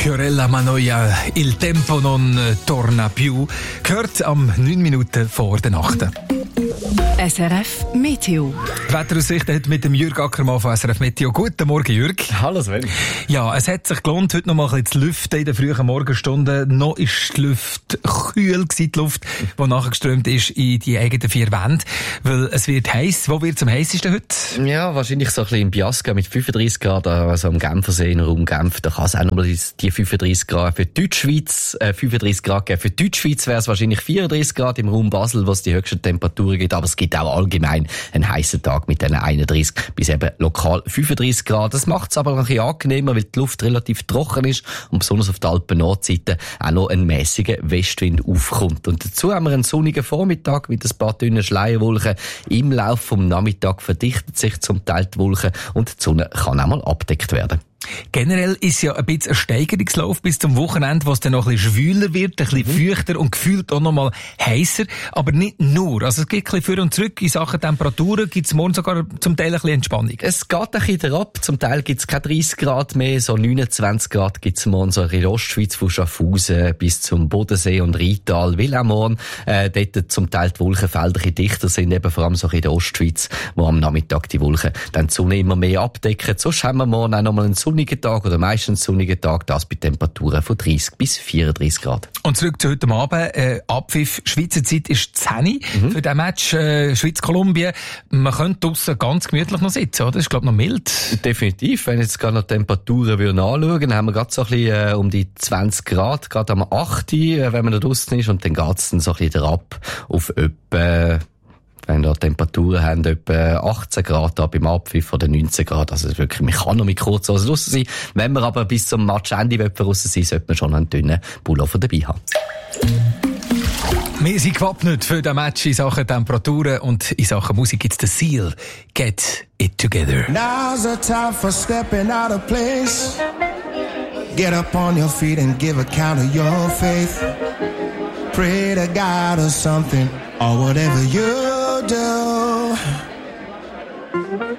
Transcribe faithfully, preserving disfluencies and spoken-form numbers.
Fiorella Manoia, Il tempo non torna più, gehört am neun Minuten vor der Nacht. S R F Meteo. Wetteraussicht hat mit dem Jürg Ackermann von S R F Meteo. Guten Morgen, Jürg. Hallo Sven. Ja, es hat sich gelohnt, heute noch mal ein bisschen zu lüften in den frühen Morgenstunden. Noch ist die Luft kühl gewesen, die Luft, die nachgeströmt ist in die eigenen vier Wände. Weil es wird heiß. Wo wird es am heißesten heute? Ja, wahrscheinlich so ein bisschen im Biasca mit fünfunddreissig Grad, also am Genfersee, im Raum Genf. Da kann es auch nochmal die fünfunddreissig Grad für die Deutschschweiz, äh, fünfunddreissig Grad geben. Für die Deutschschweiz wäre es wahrscheinlich vierunddreissig Grad im Raum Basel, wo es die höchsten Temperaturen gibt. Aber es gibt auch allgemein einen heißen Tag mit diesen einunddreissig bis eben lokal fünfunddreissig Grad. Das macht es aber ein bisschen angenehmer, weil die Luft relativ trocken ist und besonders auf der Alpen-Nordseite auch noch ein mäßiger Westwind aufkommt. Und dazu haben wir einen sonnigen Vormittag mit ein paar dünnen Schleierwolken. Im Laufe vom Nachmittag verdichtet sich zum Teil die Wolken und die Sonne kann auch mal abdeckt werden. Generell ist ja ein bisschen ein Steigerungslauf bis zum Wochenende, wo es dann noch ein bisschen schwüler wird, ein bisschen mhm. feuchter und gefühlt auch noch mal heißer. Aber nicht nur. Also es geht ein bisschen vor und zurück in Sachen Temperaturen. Gibt es morgen sogar zum Teil ein bisschen Entspannung? Es geht ein bisschen ab. Zum Teil gibt es keine dreißig Grad mehr. So neunundzwanzig Grad gibt es morgen so in der Ostschweiz von Schaffhausen bis zum Bodensee und Rheintal. Weil auch morgen äh, dort zum Teil die Wolkenfelder ein bisschen dichter sind, eben vor allem so in der Ostschweiz, wo am Nachmittag die Wolken dann die Sonne immer mehr abdecken. Sonst haben wir morgen auch noch mal einen sonnigen Tag oder meistens sonnigen Tag, das bei Temperaturen von dreißig bis vierunddreissig Grad. Und zurück zu heute Abend, äh, Abpfiff, Schweizer Zeit ist zehn mhm. für den Match äh, Schweiz-Kolumbien. Man könnte draussen ganz gemütlich noch sitzen, oder? Das ist, glaube ich, noch mild. Definitiv. Wenn ich jetzt gerade noch Temperaturen würden anschauen, dann haben wir gerade so ein bisschen äh, um die zwanzig Grad, gerade am acht, äh, wenn man da draussen ist, und dann geht es dann so ein bisschen ab auf etwa, wenn da Temperaturen haben, etwa achtzehn Grad da beim Abpfiff oder neunzehn Grad. Also wirklich, man kann noch mit Kurzhosen draussen sein. Wenn man aber bis zum Matchende draussen sein, sollte man schon einen dünnen Pullover dabei haben. Wir sind gewappnet für den Match in Sachen Temperaturen, und in Sachen Musik gibt's den Seal. Get it together. Now's the time for stepping out of place. Get up on your feet and give account of your faith. Pray to God or something, or whatever you do.